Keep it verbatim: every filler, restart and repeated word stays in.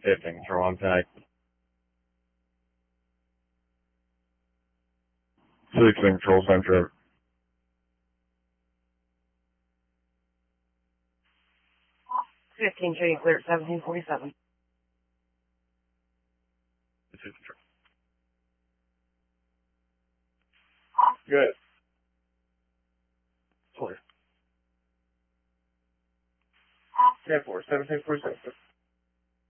fifteen control on tag. sixteen control, same trip. fifteen shooting clear at seventeen forty-seven. Good. Clear. ten four, seventeen forty-seven.